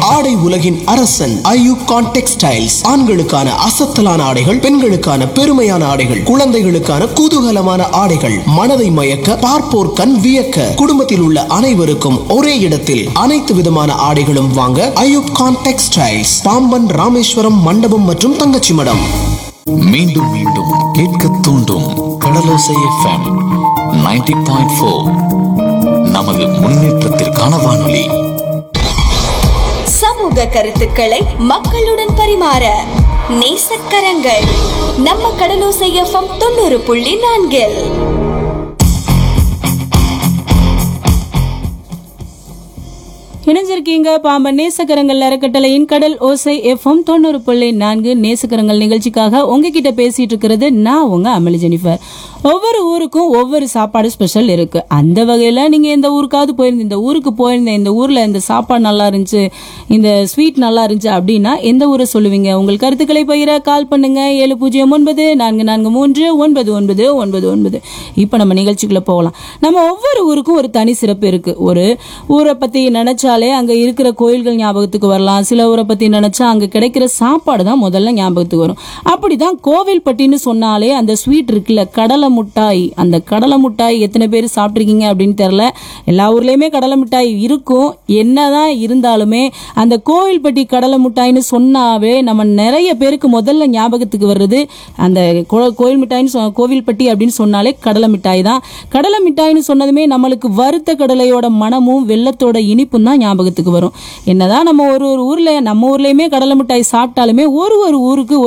ஆடை உலகின் அரசன் ஐயூப் கான் டெக்ஸ்டைல்ஸ். ஆண்களுக்கான அசத்தலான ஆடைகள், பெண்களுக்கான பெருமையான ஆடைகள், குழந்தைகளுக்கான குதூகலமான ஆடைகள், மனதை மயக்க பார்ப்போர் கண் வியக்க, குடும்பத்தில் உள்ள அனைவருக்கும் ஒரே இடத்தில் அனைத்து விதமான ஆடைகளும் வாங்க ஐயூப் கான் டெக்ஸ்டைல்ஸ், பாம்பன், ராமேஸ்வரம், மண்டபம் மற்றும் தங்கச்சி மடம். மீண்டும் மீண்டும் கேட்க தூண்டும் கடலோசை எஃப்எம் 90.4. நமது முன்னேற்றத்திற்கான வானொலி. சமூக கருத்துக்களை மக்களுடன் பரிமாற நேசக்கரங்கள். நம்ம கடலோசை எஃப்எம் 90.4. இணைஞ்சிருக்கீங்க பாம்பன் நேசக்கரங்கள் அறக்கட்டளையின் கடல் ஓசை எஃப்எம் 90.4 நேசக்கரங்கள் நிகழ்ச்சிக்காக உங்ககிட்ட பேசிட்டு இருக்கிறது நான் உங்க அமளி ஜெனிஃபர். ஒவ்வொரு ஊருக்கும் ஒவ்வொரு சாப்பாடு ஸ்பெஷல் இருக்கு. அந்த வகையில நீங்க இந்த ஊருக்காவது போயிருந்த, இந்த ஊருக்கு போயிருந்த, இந்த ஊர்ல இந்த சாப்பாடு நல்லா இருந்துச்சு, இந்த ஸ்வீட் நல்லா இருந்துச்சு அப்படின்னா எந்த ஊரை சொல்லுவீங்க? உங்கள் கருத்துக்களை பகிர கால் பண்ணுங்க 7094439999. இப்ப நம்ம நிகழ்ச்சிக்குள்ள போகலாம். நம்ம ஒவ்வொரு ஊருக்கும் ஒரு தனி சிறப்பு இருக்கு. ஒரு ஊரை பத்தி நினைச்சாலே அங்க இருக்கிற கோயில்கள் ஞாபகத்துக்கு வரலாம். சில ஊரை பத்தி நினைச்சா அங்க கிடைக்கிற சாப்பாடு தான் முதல்ல ஞாபகத்துக்கு வரும். அப்படிதான் கோவில்பட்டின்னு சொன்னாலே அந்த ஸ்வீட் இருக்குல்ல, கடலை முட்டாய். அந்த கடலை முட்டாய் எத்தனை பேர் சாப்பிட்ருக்கீங்க அப்படின்னு தெரியல. எல்லா ஊர்லயுமே கடலை மிட்டாய் இருக்கும். என்னதான் இருந்தாலுமே அந்த கோவில்பட்டி கடலை முட்டாய்னு சொன்னாவே நம்ம நிறைய பேருக்கு முதல்ல ஞாபகத்துக்கு வர்றது அந்த கோவில் மிட்டாய்னு கோவில்பட்டி அப்படின்னு சொன்னாலே கடலை மிட்டாய் தான். கடலை மிட்டாய்னு சொன்னதுமே நம்மளுக்கு வறுத்த கடலையோட மனமும் வெள்ளத்தோட இனிப்பும் தான் ஞாபகத்துக்கு வரும். என்னதான் நம்ம ஒரு ஊர்ல, நம்ம ஊர்லயுமே கடலை மிட்டாய் சாப்பிட்டாலுமே ஒரு ஊருக்கு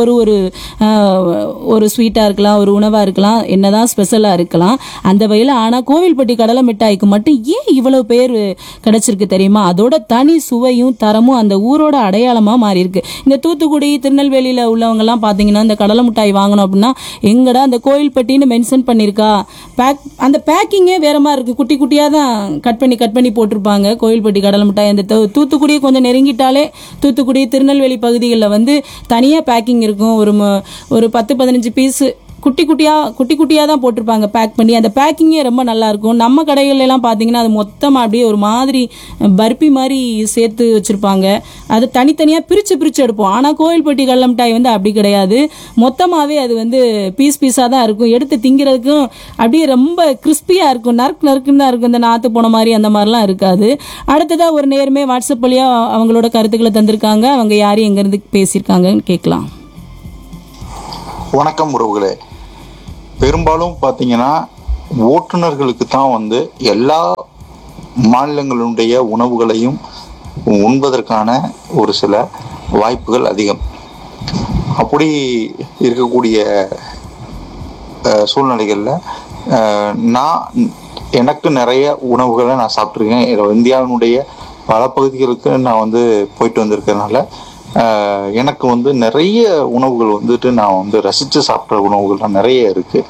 ஒரு ஸ்வீட்டா இருக்கலாம், ஒரு உணவா இருக்கலாம், என்னதான் ஸ்பெஷலா இருக்கலாம் அந்த வகையில. ஆனா கோவில்பட்டி கடலை மிட்டாய்க்கு மட்டும் ஏன் இவ்வளவு பேர் கிடைச்சிருக்கு தெரியுமா? அதோட தனி சுவையும் தரமும் அந்த ஊரோட அடையாளமா மாறி இருக்கு. இந்த தூத்துக்குடி, திருநெல்வேலியில உள்ளவங்க எல்லாம் பாத்தீங்கன்னா இந்த கடலை மிட்டாய் வாங்கணும் அப்படின்னா எங்கடா அந்த கோவில்பட்டின்னு மென்ஷன் பண்ணிருக்கா, அந்த பேக்கிங்கே வேற மாதிரி இருக்கு. குட்டி குட்டியா தான் கட் பண்ணி போட்டிருப்பாங்க கோவில்பட்டி கடலை மிட்டாய். அந்த தூத்துக்குடியை கொஞ்சம் நெருங்கிட்டாலே தூத்துக்குடி, திருநெல்வேலி பகுதிகளில் தனியா பேக்கிங் இருக்கும். ஒரு 10-15 பீஸ் குட்டி குட்டியா தான் போட்டிருப்பாங்க பேக் பண்ணி. அந்த பேக்கிங்கே ரொம்ப நல்லா இருக்கும். நம்ம கடைகள் எல்லாம் பாத்தீங்கன்னா அது மொத்தமா அப்படியே ஒரு மாதிரி பர்பி மாதிரி சேர்த்து வச்சிருப்பாங்க. அது தனித்தனியா பிரிச்சு எடுப்போம். ஆனா கோவில்பட்டி கடலை மிட்டாய் அப்படி கிடையாது. மொத்தமாவே அது பீஸா தான் இருக்கும். எடுத்து திங்கிறதுக்கும் அப்படியே ரொம்ப கிறிஸ்பியா இருக்கும். நறுக்குன்னு தான் இருக்கும். இந்த நாத்து போன மாதிரி அந்த மாதிரிலாம் இருக்காது. அடுத்ததா ஒரு நேரமே வாட்ஸ்அப் வழியா அவங்களோட கருத்துக்களை தந்திருக்காங்க. அவங்க யாரையும் எங்க இருந்து பேசியிருக்காங்கன்னு கேட்கலாம். வணக்கம் உறவுகளே. பெரும்பாலும் பார்த்தீங்கன்னா ஓட்டுநர்களுக்கு தான் எல்லா மாநிலங்களுடைய உணவுகளையும் உண்பதற்கான ஒரு சில வாய்ப்புகள் அதிகம். அப்படி இருக்கக்கூடிய சூழ்நிலைகளில் எனக்கு நிறைய உணவுகளை நான் சாப்பிட்ருக்கேன். இந்தியாவினுடைய பல பகுதிகளுக்கு நான் போயிட்டு வந்திருக்கிறதுனால எனக்கு நிறைய உணவுகள் நான் ரசித்து சாப்பிட்ற உணவுகள்லாம் நிறைய இருக்கு.